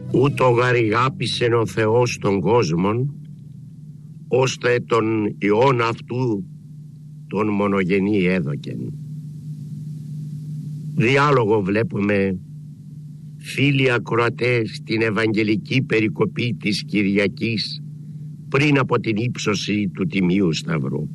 ούτω γαριγάπησεν ο Θεός των κόσμων, ώστε τον Υιόν αυτού τον μονογενή έδωκεν. Διάλογο βλέπουμε, φίλοι ακροατές, στην Ευαγγελική περικοπή της Κυριακής πριν από την ύψωση του Τιμίου Σταυρού.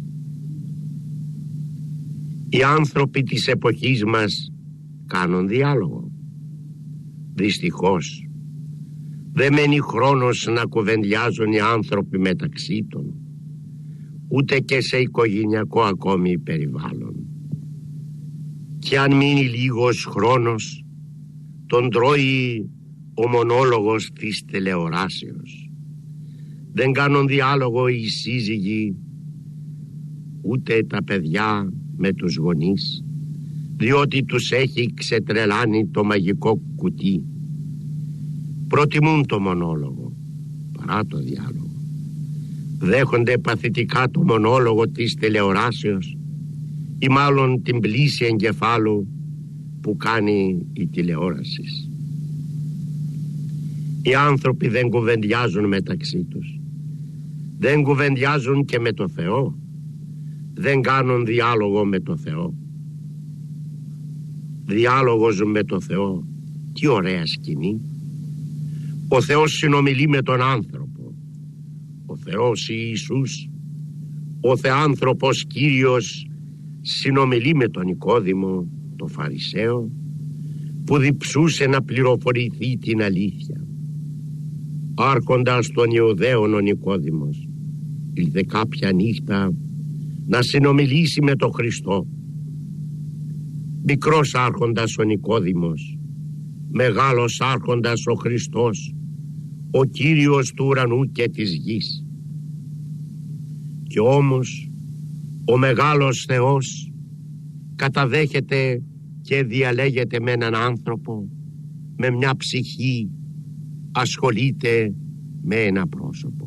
Οι άνθρωποι της εποχής μας κάνουν διάλογο. Δυστυχώς δεν μένει χρόνος να κουβεντιάζουν οι άνθρωποι μεταξύ των, ούτε και σε οικογενειακό ακόμη περιβάλλον. Και αν μείνει λίγος χρόνος, τον τρώει ο μονόλογος της τηλεοράσεως. Δεν κάνουν διάλογο οι σύζυγοι, ούτε τα παιδιά με τους γονείς, διότι τους έχει ξετρελάνει το μαγικό κουτί. Προτιμούν το μονόλογο παρά το διάλογο. Δέχονται παθητικά το μονόλογο της τηλεοράσεως ή μάλλον την πλήση εγκεφάλου που κάνει η τηλεόραση. Οι άνθρωποι δεν κουβεντιάζουν μεταξύ τους. Δεν κουβεντιάζουν και με το Θεό. Δεν κάνουν διάλογο με το Θεό. Διάλογος με το Θεό, τι ωραία σκηνή. Ο Θεός συνομιλεί με τον άνθρωπο. Ο Θεός Ιησούς, ο Θεάνθρωπος Κύριος, συνομιλεί με τον Νικόδημο, το Φαρισαίο, που διψούσε να πληροφορηθεί την αλήθεια. Άρχοντας των Ιουδαίων ο Νικόδημος ήλθε κάποια νύχτα να συνομιλήσει με τον Χριστό. Μικρός άρχοντας ο Νικόδημος, μεγάλος άρχοντας ο Χριστός, ο Κύριος του ουρανού και της γης. Και όμως ο μεγάλος Θεός καταδέχεται και διαλέγεται με έναν άνθρωπο, με μια ψυχή, ασχολείται με ένα πρόσωπο.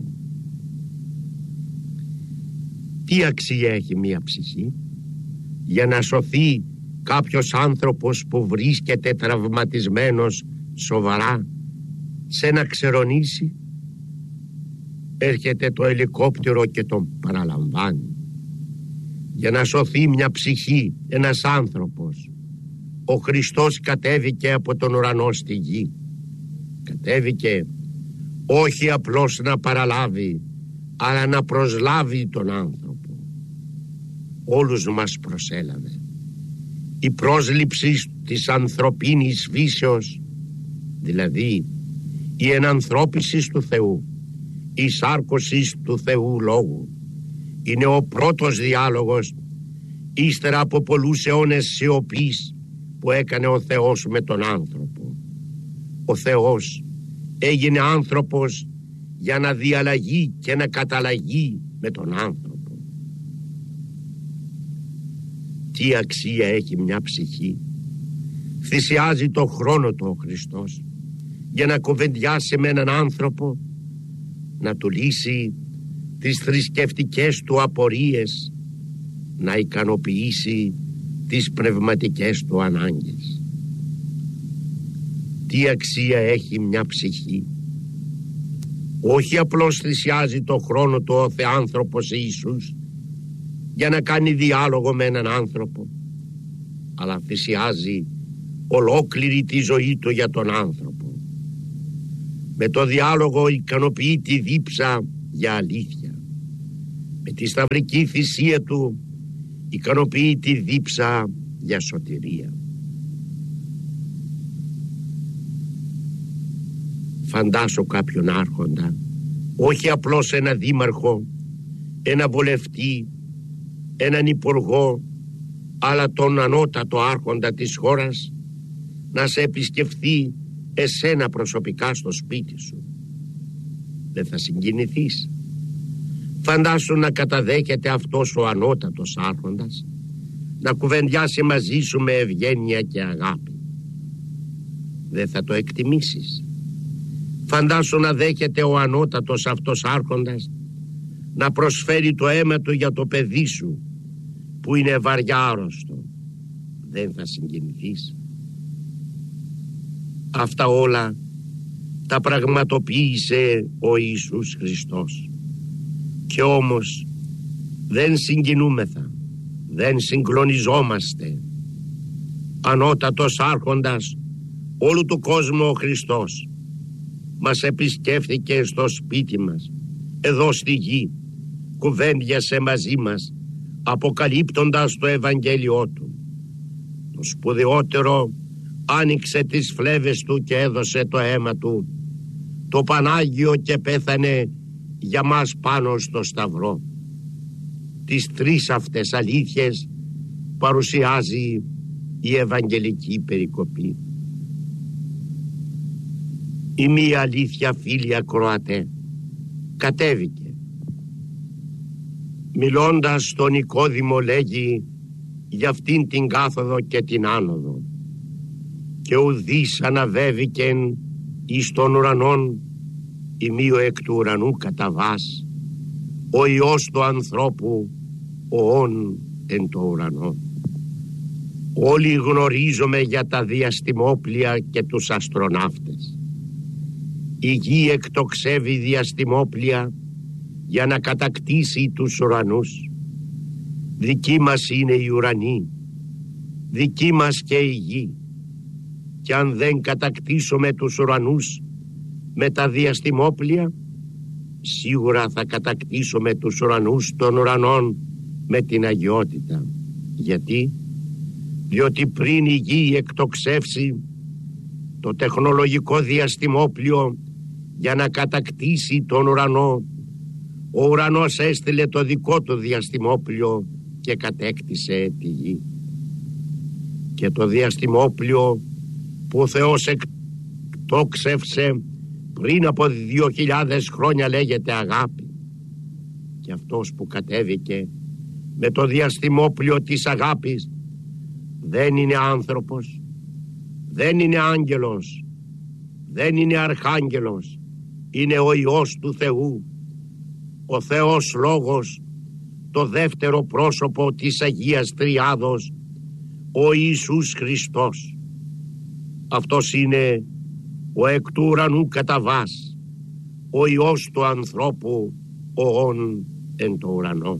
Τι αξία έχει μια ψυχή? Για να σωθεί κάποιος άνθρωπος που βρίσκεται τραυματισμένος σοβαρά σε να ξερονήσει, έρχεται το ελικόπτερο και τον παραλαμβάνει. Για να σωθεί μια ψυχή, ένας άνθρωπος, ο Χριστός κατέβηκε από τον ουρανό στη γη. Κατέβηκε όχι απλώς να παραλάβει, αλλά να προσλάβει τον άνθρωπο. Όλους μας προσέλαβε. Η πρόσληψη της ανθρωπίνης φύσεως, δηλαδή η ενανθρώπιση του Θεού, η σάρκωση του Θεού Λόγου, είναι ο πρώτος διάλογος ύστερα από πολλούς αιώνες σιωπής που έκανε ο Θεός με τον άνθρωπο. Ο Θεός έγινε άνθρωπος για να διαλλαγεί και να καταλλαγεί με τον άνθρωπο. Τι αξία έχει μια ψυχή? Θυσιάζει το χρόνο του ο Χριστός για να κουβεντιάσει με έναν άνθρωπο, να του λύσει τις θρησκευτικές του απορίες, να ικανοποιήσει τις πνευματικές του ανάγκες. Τι αξία έχει μια ψυχή? Όχι απλώς θυσιάζει το χρόνο του ο Θεάνθρωπος Ιησούς για να κάνει διάλογο με έναν άνθρωπο, αλλά θυσιάζει ολόκληρη τη ζωή του για τον άνθρωπο. Με το διάλογο ικανοποιεί τη δίψα για αλήθεια. Με τη σταυρική θυσία του ικανοποιεί τη δίψα για σωτηρία. Φαντάσου κάποιον άρχοντα, όχι απλώς ένα δήμαρχο, ένα βουλευτή, έναν υπουργό, αλλά τον ανώτατο άρχοντα της χώρας, να σε επισκεφθεί εσένα προσωπικά στο σπίτι σου. Δεν θα συγκινηθείς? Φαντάσου να καταδέχεται αυτός ο ανώτατος άρχοντας να κουβεντιάσει μαζί σου με ευγένεια και αγάπη. Δεν θα το εκτιμήσεις? Φαντάσου να δέχεται ο ανώτατος αυτός άρχοντας να προσφέρει το αίμα του για το παιδί σου που είναι βαριά άρρωστο. Δεν θα συγκινηθείς? Αυτά όλα τα πραγματοποίησε ο Ιησούς Χριστός. Και όμως δεν συγκινούμεθα, δεν συγκλονιζόμαστε. Ανώτατος άρχοντας όλου του κόσμου ο Χριστός μας επισκέφθηκε στο σπίτι μας, εδώ στη γη, κουβέντιασε μαζί μας, αποκαλύπτοντας το Ευαγγέλιό Του. Το σπουδαιότερο, άνοιξε τις φλέβες Του και έδωσε το αίμα Του, το Πανάγιο, και πέθανε για μας πάνω στο σταυρό. Τις τρεις αυτές αλήθειες παρουσιάζει η Ευαγγελική περικοπή. Η μία αλήθεια, φίλοι ακροατέ, κατέβηκε. Μιλώντας στον Νικόδημο λέγει για αυτήν την κάθοδο και την άνοδο. Και ουδείς αναβέβηκεν εις των ουρανών, ημίω εκ του ουρανού καταβάς, ο Υιός του ανθρώπου, ο όν εν το ουρανό. Όλοι γνωρίζουμε για τα διαστημόπλια και τους αστροναύτες. Η γη εκτοξεύει διαστημόπλια για να κατακτήσει τους ουρανούς. Δική μας είναι οι ουρανοί, δική μας και η γη. Και αν δεν κατακτήσουμε τους ουρανούς με τα διαστημόπλια, σίγουρα θα κατακτήσουμε τους ουρανούς των ουρανών με την αγιότητα. Γιατί? Διότι πριν η γη εκτοξεύσει το τεχνολογικό διαστημόπλιο για να κατακτήσει τον ουρανό, ο ουρανός έστειλε το δικό του διαστημόπλιο και κατέκτησε τη γη. Και το διαστημόπλιο που ο Θεός εκτόξευσε πριν από 2.000 χρόνια λέγεται αγάπη. Και αυτός που κατέβηκε με το διαστημόπλιο της αγάπης δεν είναι άνθρωπος, δεν είναι άγγελος, δεν είναι αρχάγγελος, είναι ο Υιός του Θεού, ο Θεός Λόγος, το δεύτερο πρόσωπο της Αγίας Τριάδος, ο Ιησούς Χριστός. Αυτός είναι ο εκ του ουρανού καταβάς, ο Υιός του ανθρώπου, ο όν εν το ουρανό.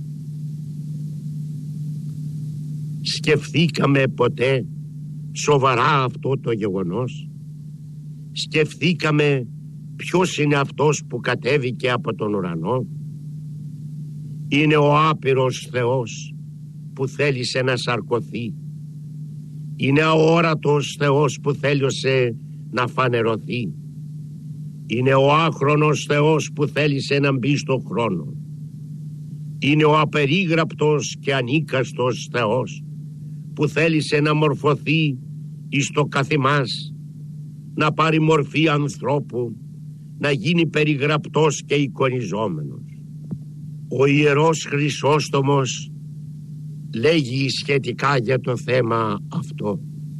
Σκεφτήκαμε ποτέ σοβαρά αυτό το γεγονός? Σκεφτήκαμε ποιος είναι αυτός που κατέβηκε από τον ουρανό? Είναι ο άπειρος Θεός που θέλησε να σαρκωθεί. Είναι αόρατος Θεός που θέλησε να φανερωθεί. Είναι ο άχρονος Θεός που θέλησε να μπει στον χρόνο. Είναι ο απερίγραπτος και ανίκαστος Θεός που θέλησε να μορφωθεί εις το καθημάς, να πάρει μορφή ανθρώπου, να γίνει περιγραπτός και εικονιζόμενος. Ο Ιερός Χρυσόστομος λέγει σχετικά για το θέμα αυτό: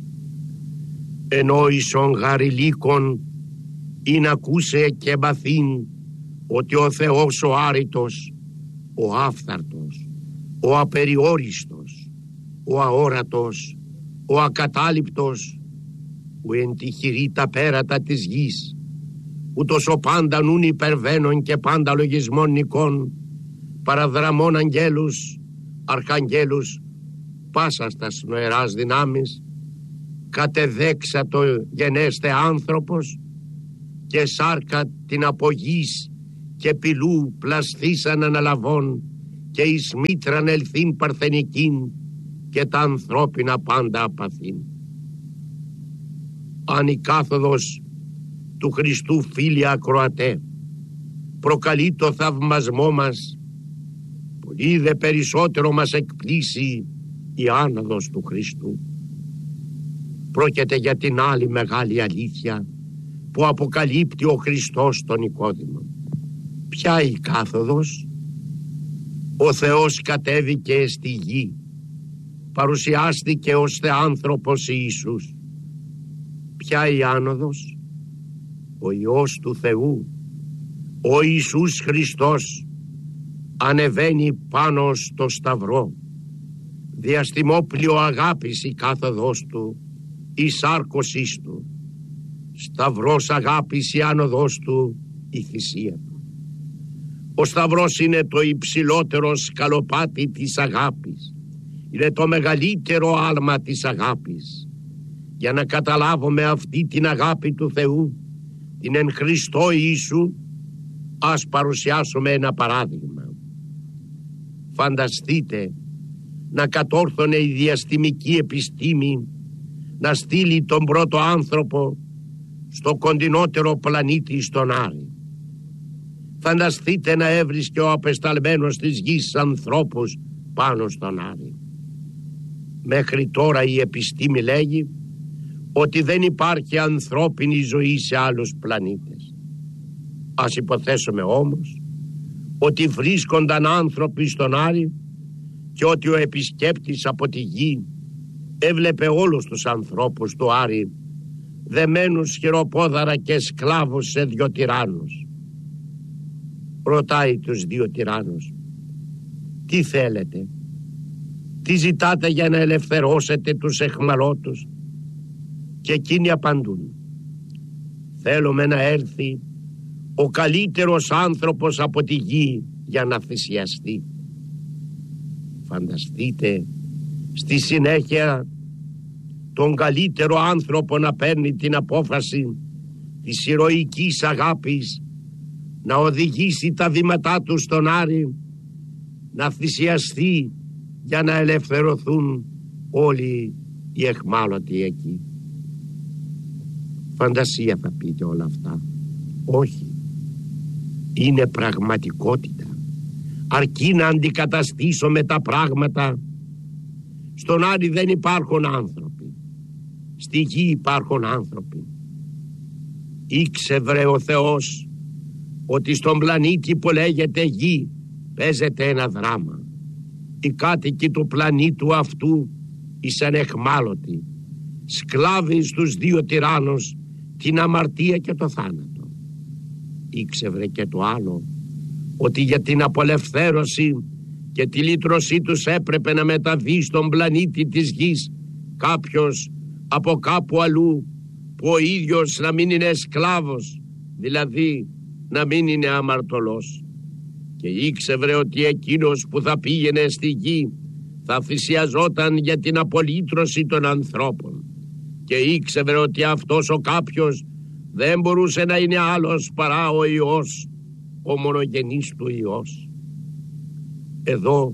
«Ενόησον γαριλίκον ειν ακούσε και μαθήν ότι ο Θεός ο άρρητος, ο άφθαρτος, ο απεριόριστος, ο αόρατος, ο ακατάληπτος, που εν τη χειρή τα πέρατα της γης, ούτως ο πάντα νουν υπερβαίνων και πάντα λογισμών νικών, παραδραμών αγγέλους, αρχαγγέλους, πάσα στας νοεράς δυνάμεις, κατεδέξατο γενέστε άνθρωπος, και σάρκα την απογής και πυλού πλασθήσαν αναλαβών, και εις μήτραν ελθύν παρθενικήν, και τα ανθρώπινα πάντα απαθήν». Αν η κάθοδος του Χριστού, φίλοι ακροατέ, προκαλεί το θαυμασμό μας, πολύ δε περισσότερο μας εκπλήσει η άνοδος του Χριστού. Πρόκειται για την άλλη μεγάλη αλήθεια που αποκαλύπτει ο Χριστός στον Νικόδημο. Ποια η κάθοδος? Ο Θεός κατέβηκε στη γη, παρουσιάστηκε ως Θεάνθρωπος Ιησούς. Ποια η άνοδος? Ο Υιός του Θεού, ο Ιησούς Χριστός, ανεβαίνει πάνω στο σταυρό. Διαστημόπλιο αγάπης η κάθοδος του, η σάρκωσής του. Σταυρός αγάπης η άνοδος του, η θυσία του. Ο σταυρός είναι το υψηλότερο σκαλοπάτι της αγάπης. Είναι το μεγαλύτερο άλμα της αγάπης. Για να καταλάβουμε αυτή την αγάπη του Θεού, την εν Χριστώ Ιησού, ας παρουσιάσουμε ένα παράδειγμα. Φανταστείτε να κατόρθωνε η διαστημική επιστήμη να στείλει τον πρώτο άνθρωπο στο κοντινότερο πλανήτη στον Άρη. Φανταστείτε να έβρισκε ο απεσταλμένος της γης ανθρώπους πάνω στον Άρη. Μέχρι τώρα η επιστήμη λέγει ότι δεν υπάρχει ανθρώπινη ζωή σε άλλους πλανήτες. Ας υποθέσουμε όμως ότι βρίσκονταν άνθρωποι στον Άρη και ότι ο επισκέπτης από τη γη έβλεπε όλους τους ανθρώπους του Άρη δεμένους χειροπόδαρα και σκλάβους σε 2 τυράννους. Ρωτάει τους 2 τυράννους, τι θέλετε, τι ζητάτε για να ελευθερώσετε τους εχμαλώτους? Και εκείνοι απαντούν, θέλουμε να έρθει ο καλύτερος άνθρωπος από τη γη για να θυσιαστεί. Φανταστείτε στη συνέχεια τον καλύτερο άνθρωπο να παίρνει την απόφαση της ηρωικής αγάπης να οδηγήσει τα βήματά του στον Άρη, να θυσιαστεί για να ελευθερωθούν όλοι οι εχμάλωτοι εκεί. Φαντασία θα πείτε όλα αυτά. Όχι. Είναι πραγματικότητα. Αρκεί να αντικαταστήσουμε τα πράγματα. Στον Άρη δεν υπάρχουν άνθρωποι. Στη γη υπάρχουν άνθρωποι. Ήξερε ο Θεός ότι στον πλανήτη που λέγεται γη παίζεται ένα δράμα. Οι κάτοικοι του πλανήτου αυτού ήσαν εχμάλωτοι, σκλάβοι στους 2 τυράννους, την αμαρτία και το θάνατο. Ήξερε και το άλλο, ότι για την απολευθέρωση και τη λύτρωσή τους έπρεπε να μεταβεί στον πλανήτη της γης κάποιος από κάπου αλλού, που ο ίδιος να μην είναι σκλάβος, δηλαδή να μην είναι αμαρτωλός. Και ήξερε ότι εκείνος που θα πήγαινε στη γη θα θυσιαζόταν για την απολύτρωση των ανθρώπων. Και ήξερε ότι αυτός ο κάποιος δεν μπορούσε να είναι άλλος παρά ο Υιός, ο μονογενής του Υιός. Εδώ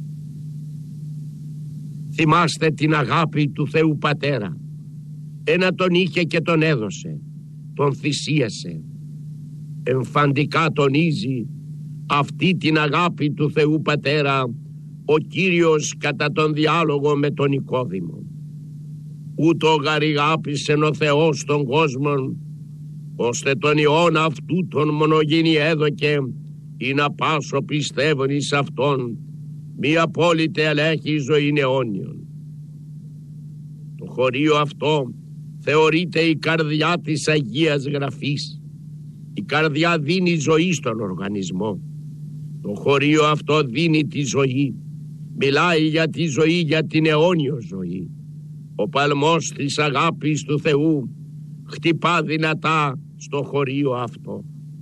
θυμάστε την αγάπη του Θεού Πατέρα. Ένα τον είχε και τον έδωσε, τον θυσίασε. Εμφαντικά τονίζει αυτή την αγάπη του Θεού Πατέρα ο Κύριος κατά τον διάλογο με τον Νικόδημο. Ούτω γαριγάπησεν ο Θεός τον κόσμον, ώστε τον Υιόν αυτού τον μονογενή έδωκε, ή να πάσω πιστεύουν εις αυτόν, μη απόλυτε ελέγχει ζωήν αιώνιον. Το χωρίο αυτό θεωρείται η καρδιά της Αγίας Γραφής. Η καρδιά δίνει ζωή στον οργανισμό. Το χωρίο αυτό δίνει τη ζωή. Μιλάει για τη ζωή, για την αιώνιο ζωή. Ο παλμός της αγάπης του Θεού χτυπά δυνατά στο χωρίο αυτό.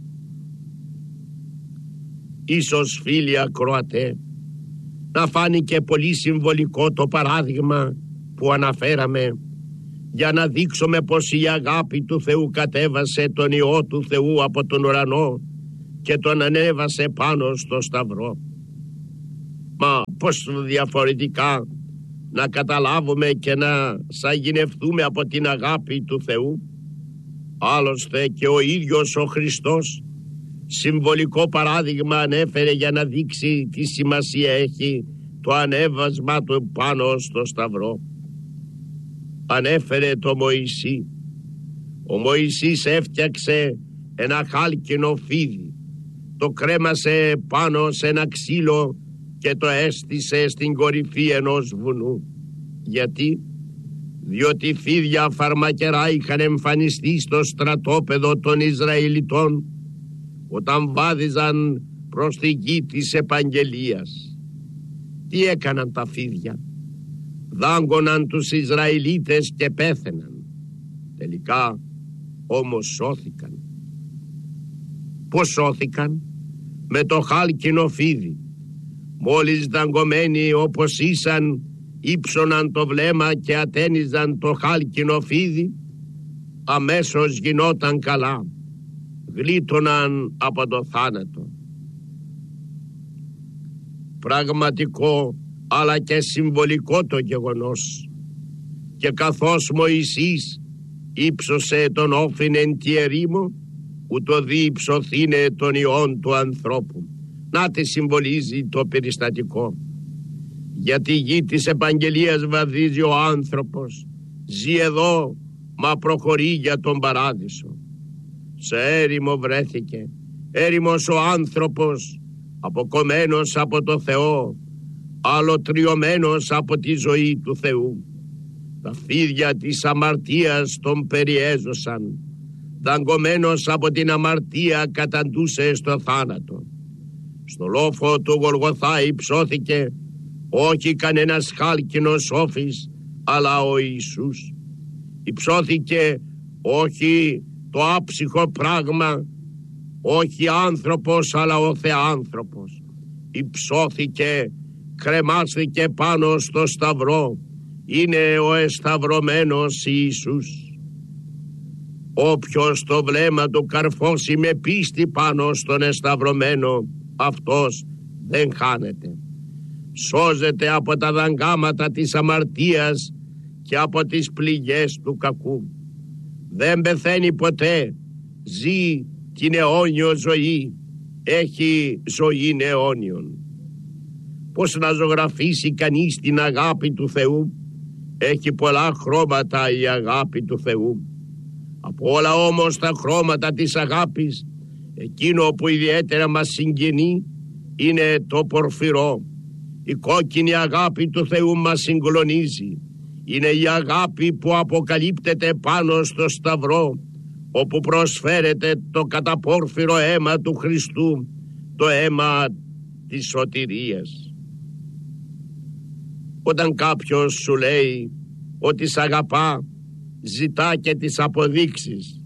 Ίσως φίλοι ακροατέ, να φάνηκε πολύ συμβολικό το παράδειγμα που αναφέραμε, για να δείξουμε πως η αγάπη του Θεού κατέβασε τον Υιό του Θεού από τον ουρανό και τον ανέβασε πάνω στο σταυρό. Μα πως διαφορετικά να καταλάβουμε και να σαγηνευτούμε από την αγάπη του Θεού? Άλλωστε και ο ίδιος ο Χριστός συμβολικό παράδειγμα ανέφερε για να δείξει τι σημασία έχει το ανέβασμα του πάνω στο σταυρό. Ανέφερε το Μωυσή. Ο Μωυσής έφτιαξε ένα χάλκινο φίδι, το κρέμασε πάνω σε ένα ξύλο και το έστησε στην κορυφή ενός βουνού. Γιατί? Διότι φίδια φαρμακερά είχαν εμφανιστεί στο στρατόπεδο των Ισραηλιτών όταν βάδιζαν προς τη γη της επαγγελίας. Τι έκαναν τα φίδια? Δάγκωναν τους Ισραηλίτες και πέθαιναν. Τελικά όμως σώθηκαν. Πώς σώθηκαν? Με το χάλκινο φίδι. Μόλις δαγκωμένοι όπως ήσαν, ύψωναν το βλέμμα και ατένιζαν το χάλκινο φίδι, αμέσως γινόταν καλά, γλίτωναν από το θάνατο. Πραγματικό αλλά και συμβολικό το γεγονός. Και καθώς Μωυσής ύψωσε τον όφιν εν τη ερήμο, ούτω δι υψωθήνε τον Υιόν του ανθρώπου. Να τη συμβολίζει το περιστατικό. Για τη γη της επαγγελίας βαδίζει ο άνθρωπος. Ζει εδώ, μα προχωρεί για τον παράδεισο. Σε έρημο βρέθηκε. Έρημος ο άνθρωπος, αποκομμένος από το Θεό, αλωτριωμένος από τη ζωή του Θεού. Τα φίδια της αμαρτίας τον περιέζωσαν. Δαγκωμένος από την αμαρτία καταντούσε στο θάνατο. Στο λόφο του Γολγοθά υψώθηκε όχι κανένας χάλκινος όφης, αλλά ο Ιησούς. Υψώθηκε όχι το άψυχο πράγμα, όχι άνθρωπος, αλλά ο Θεάνθρωπος. Υψώθηκε, κρεμάστηκε πάνω στο σταυρό. Είναι ο εσταυρωμένος Ιησούς. Όποιος το βλέμμα του καρφώσει με πίστη πάνω στον εσταυρωμένο, αυτός δεν χάνεται. Σώζεται από τα δαγκάματα της αμαρτίας και από τις πληγές του κακού. Δεν πεθαίνει ποτέ, ζει την αιώνιο ζωή, έχει ζωή αιώνιον. Πώς να ζωγραφίσει κανείς την αγάπη του Θεού? Έχει πολλά χρώματα η αγάπη του Θεού. Από όλα όμως τα χρώματα της αγάπης, εκείνο που ιδιαίτερα μας συγγενεί είναι το πορφυρό. Η κόκκινη αγάπη του Θεού μας συγκλονίζει. Είναι η αγάπη που αποκαλύπτεται πάνω στο σταυρό, όπου προσφέρεται το καταπόρφυρο αίμα του Χριστού, το αίμα της σωτηρίας. Όταν κάποιος σου λέει ότι σ' αγαπά, ζητά και τις αποδείξεις.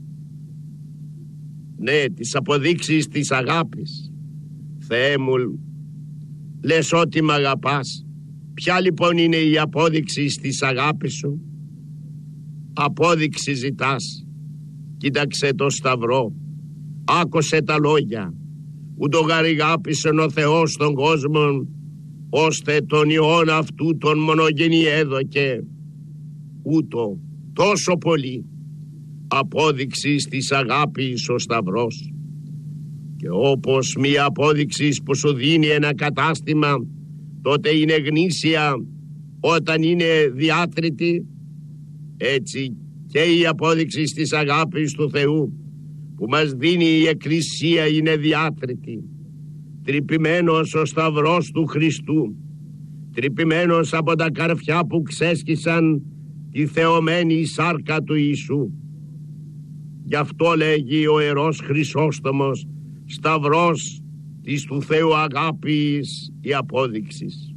Ναι, τις αποδείξεις της αγάπης. Θεέ μου, λες ότι μ' αγαπάς. Ποια λοιπόν είναι η απόδειξη της αγάπης σου? Απόδειξη ζητάς. Κοίταξε το σταυρό. Άκουσε τα λόγια. Ούτω γαρηγάπησε ο Θεός τον κόσμο, ώστε τον Υιόν αυτού τον μονογενή έδωκε. Ούτω τόσο πολύ. Απόδειξη της αγάπης ο σταυρός. Και όπως μία απόδειξη που σου δίνει ένα κατάστημα, τότε είναι γνήσια όταν είναι διάτρητη, έτσι και η απόδειξη της αγάπης του Θεού που μας δίνει η Εκκλησία είναι διάτρητη. Τρυπημένος ο σταυρός του Χριστού, τρυπημένος από τα καρφιά που ξέσκισαν τη θεωμένη σάρκα του Ιησού. Γι' αυτό λέγει ο Ιερός Χρυσόστομος, σταυρός της του Θεού αγάπης η απόδειξης.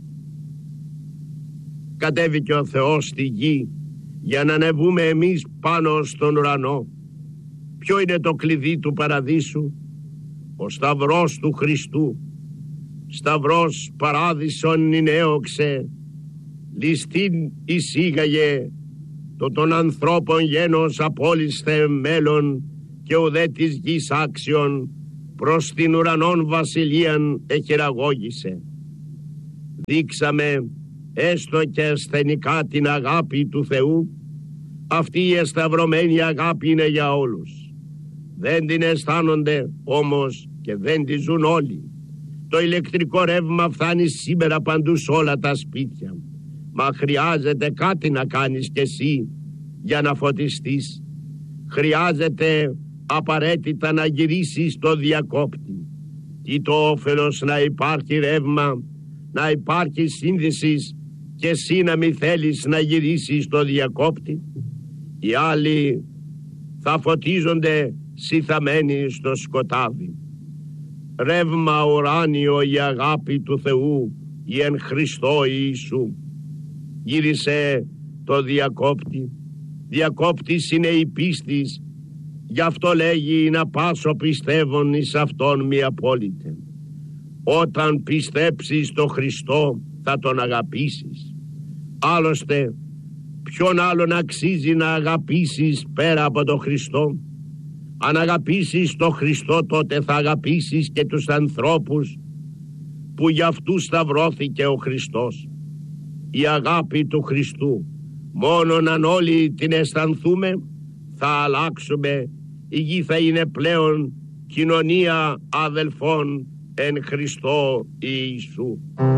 Κατέβηκε ο Θεός στη γη για να ανεβούμε εμείς πάνω στον ουρανό. Ποιο είναι το κλειδί του παραδείσου? Ο σταυρός του Χριστού. Σταυρός παράδεισον ενέωξε, ληστήν εισήγαγε, το των ανθρώπων γένος απόλυσθε μέλλον και ουδέ της γης άξιον προς την ουρανών βασιλείαν εχειραγώγησε. Δείξαμε έστω και ασθενικά την αγάπη του Θεού. Αυτή η εσταυρωμένη αγάπη είναι για όλους. Δεν την αισθάνονται όμως και δεν τη ζουν όλοι. Το ηλεκτρικό ρεύμα φτάνει σήμερα παντού σε όλα τα σπίτια. Μα χρειάζεται κάτι να κάνεις κι εσύ για να φωτιστείς. Χρειάζεται απαραίτητα να γυρίσεις το διακόπτη. Τι το όφελος να υπάρχει ρεύμα, να υπάρχει σύνδεσης και εσύ να μην θέλεις να γυρίσεις το διακόπτη? Οι άλλοι θα φωτίζονται συθαμένοι στο σκοτάδι. Ρεύμα ουράνιο η αγάπη του Θεού, η εν Χριστώ Ιησού. Γύρισε το διακόπτη. Διακόπτης είναι η πίστης Γι' αυτό λέγει να πάσω πιστεύων εις αυτόν μη απόλυτε. Όταν πιστέψεις στο Χριστό θα τον αγαπήσεις. Άλλωστε ποιον άλλον αξίζει να αγαπήσεις πέρα από τον Χριστό? Αν αγαπήσεις τον Χριστό, τότε θα αγαπήσεις και τους ανθρώπους που για αυτούς σταυρώθηκε ο Χριστός. Η αγάπη του Χριστού, μόνον αν όλοι την αισθανθούμε, θα αλλάξουμε. Η γη θα είναι πλέον κοινωνία αδελφών εν Χριστώ Ιησού.